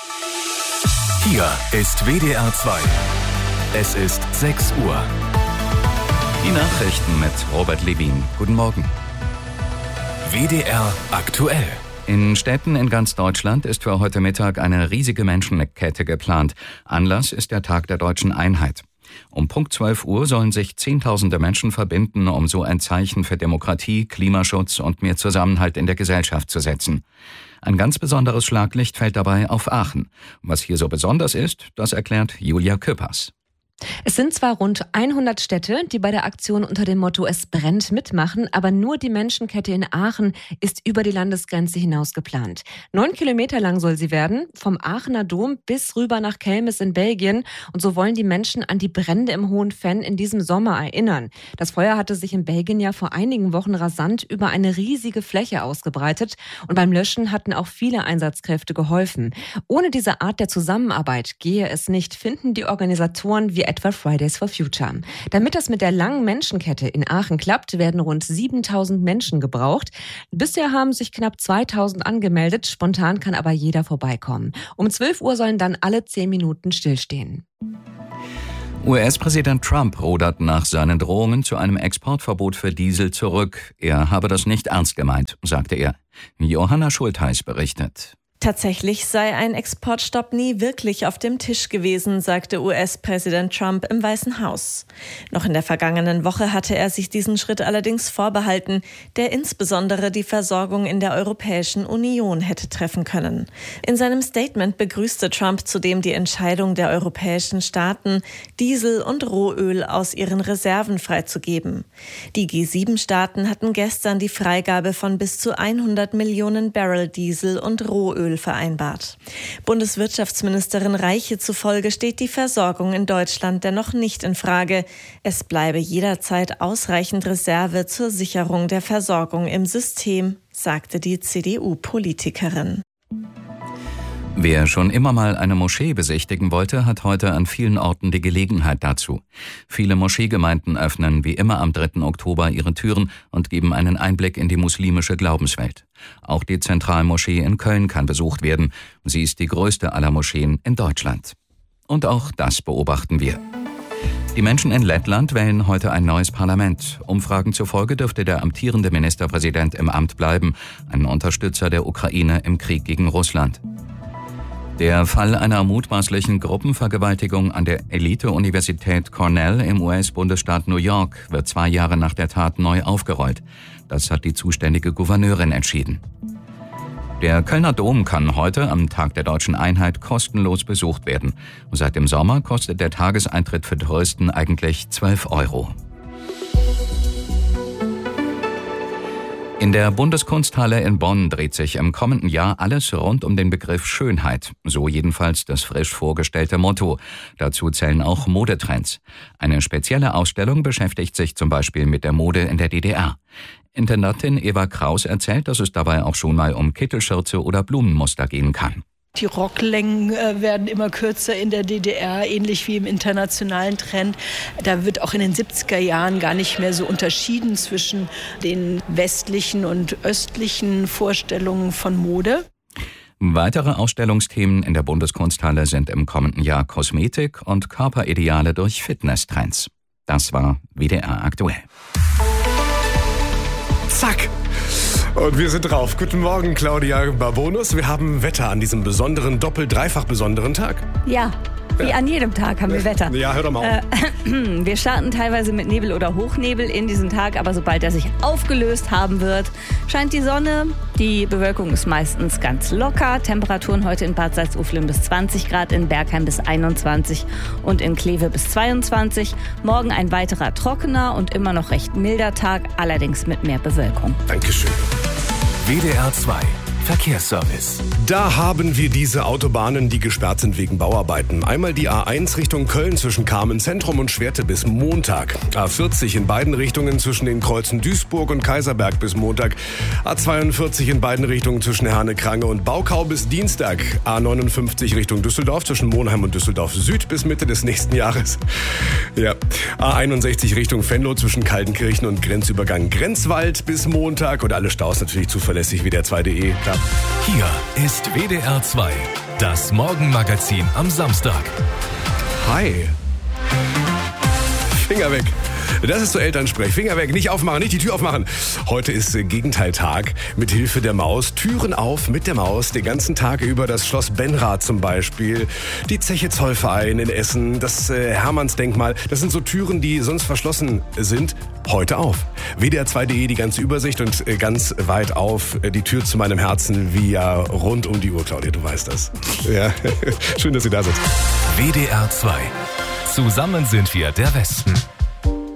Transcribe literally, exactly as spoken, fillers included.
Hier ist W D R zwei. Es ist sechs Uhr. Die Nachrichten mit Robert Levin. Guten Morgen. W D R aktuell. In Städten in ganz Deutschland ist für heute Mittag eine riesige Menschenkette geplant. Anlass ist der Tag der Deutschen Einheit. Um Punkt zwölf Uhr sollen sich Zehntausende Menschen verbinden, um so ein Zeichen für Demokratie, Klimaschutz und mehr Zusammenhalt in der Gesellschaft zu setzen. Ein ganz besonderes Schlaglicht fällt dabei auf Aachen. Was hier so besonders ist, das erklärt Julia Köppers. Es sind zwar rund hundert Städte, die bei der Aktion unter dem Motto Es brennt mitmachen, aber nur die Menschenkette in Aachen ist über die Landesgrenze hinaus geplant. Neun Kilometer lang soll sie werden, vom Aachener Dom bis rüber nach Kelmis in Belgien. Und so wollen die Menschen an die Brände im Hohen Venn in diesem Sommer erinnern. Das Feuer hatte sich in Belgien ja vor einigen Wochen rasant über eine riesige Fläche ausgebreitet. Und beim Löschen hatten auch viele Einsatzkräfte geholfen. Ohne diese Art der Zusammenarbeit gehe es nicht, finden die Organisatoren wie etwa Fridays for Future. Damit das mit der langen Menschenkette in Aachen klappt, werden rund siebentausend Menschen gebraucht. Bisher haben sich knapp zweitausend angemeldet, spontan kann aber jeder vorbeikommen. Um zwölf Uhr sollen dann alle zehn Minuten stillstehen. U S-Präsident Trump rudert nach seinen Drohungen zu einem Exportverbot für Diesel zurück. Er habe das nicht ernst gemeint, sagte er. Johanna Schultheis berichtet. Tatsächlich sei ein Exportstopp nie wirklich auf dem Tisch gewesen, sagte U S-Präsident Trump im Weißen Haus. Noch in der vergangenen Woche hatte er sich diesen Schritt allerdings vorbehalten, der insbesondere die Versorgung in der Europäischen Union hätte treffen können. In seinem Statement begrüßte Trump zudem die Entscheidung der europäischen Staaten, Diesel und Rohöl aus ihren Reserven freizugeben. Die G sieben Staaten hatten gestern die Freigabe von bis zu hundert Millionen Barrel Diesel und Rohöl vereinbart. Bundeswirtschaftsministerin Reiche zufolge steht die Versorgung in Deutschland dennoch nicht in Frage. Es bleibe jederzeit ausreichend Reserve zur Sicherung der Versorgung im System, sagte die C D U-Politikerin. Wer schon immer mal eine Moschee besichtigen wollte, hat heute an vielen Orten die Gelegenheit dazu. Viele Moscheegemeinden öffnen wie immer am dritten Oktober ihre Türen und geben einen Einblick in die muslimische Glaubenswelt. Auch die Zentralmoschee in Köln kann besucht werden. Sie ist die größte aller Moscheen in Deutschland. Und auch das beobachten wir. Die Menschen in Lettland wählen heute ein neues Parlament. Umfragen zufolge dürfte der amtierende Ministerpräsident im Amt bleiben, ein Unterstützer der Ukraine im Krieg gegen Russland. Der Fall einer mutmaßlichen Gruppenvergewaltigung an der Elite-Universität Cornell im U S-Bundesstaat New York wird zwei Jahre nach der Tat neu aufgerollt. Das hat die zuständige Gouverneurin entschieden. Der Kölner Dom kann heute, am Tag der Deutschen Einheit, kostenlos besucht werden. Seit dem Sommer kostet der Tageseintritt für Touristen eigentlich zwölf Euro. In der Bundeskunsthalle in Bonn dreht sich im kommenden Jahr alles rund um den Begriff Schönheit. So jedenfalls das frisch vorgestellte Motto. Dazu zählen auch Modetrends. Eine spezielle Ausstellung beschäftigt sich zum Beispiel mit der Mode in der D D R. Intendantin Eva Kraus erzählt, dass es dabei auch schon mal um Kittelschürze oder Blumenmuster gehen kann. Die Rocklängen äh, werden immer kürzer in der D D R, ähnlich wie im internationalen Trend. Da wird auch in den siebziger Jahren gar nicht mehr so unterschieden zwischen den westlichen und östlichen Vorstellungen von Mode. Weitere Ausstellungsthemen in der Bundeskunsthalle sind im kommenden Jahr Kosmetik und Körperideale durch Fitnesstrends. Das war W D R aktuell. Zack! Und wir sind drauf. Guten Morgen, Claudia Barbonus. Wir haben Wetter an diesem besonderen, doppelt-dreifach besonderen Tag. Ja, wie Ja. an jedem Tag haben wir Wetter. Ja, hör doch mal auf. Äh, wir starten teilweise mit Nebel oder Hochnebel in diesen Tag, aber sobald er sich aufgelöst haben wird, scheint die Sonne. Die Bewölkung ist meistens ganz locker. Temperaturen heute in Bad Salzuflen bis zwanzig Grad, in Bergheim bis einundzwanzig und in Kleve bis zweiundzwanzig. Morgen ein weiterer trockener und immer noch recht milder Tag, allerdings mit mehr Bewölkung. Dankeschön. W D R zwei Verkehrsservice. Da haben wir diese Autobahnen, die gesperrt sind wegen Bauarbeiten. Einmal die A eins Richtung Köln zwischen Kamen Zentrum und Schwerte bis Montag. A vierzig in beiden Richtungen zwischen den Kreuzen Duisburg und Kaiserberg bis Montag. A zweiundvierzig in beiden Richtungen zwischen Herne-Krange und Baukau bis Dienstag. A neunundfünfzig Richtung Düsseldorf zwischen Monheim und Düsseldorf Süd bis Mitte des nächsten Jahres. Ja. A einundsechzig Richtung Venlo zwischen Kaltenkirchen und Grenzübergang Grenzwald bis Montag. Und alle Staus natürlich zuverlässig wie der zwei punkt de. Ja. Hier ist W D R zwei, das Morgenmagazin am Samstag. Hi. Finger weg. Das ist so Elternsprech. Finger weg, nicht aufmachen, nicht die Tür aufmachen. Heute ist äh, Gegenteiltag. Mit Hilfe der Maus. Türen auf mit der Maus. Den ganzen Tag über das Schloss Benrath zum Beispiel. Die Zeche Zollverein in Essen. Das äh, Hermannsdenkmal. Das sind so Türen, die sonst verschlossen sind. Heute auf. W D R zwei punkt de, die ganze Übersicht und äh, ganz weit auf. Äh, die Tür zu meinem Herzen wie ja rund um die Uhr, Claudia. Du weißt das. Ja. Schön, dass Sie da sind. W D R zwei. Zusammen sind wir der Westen.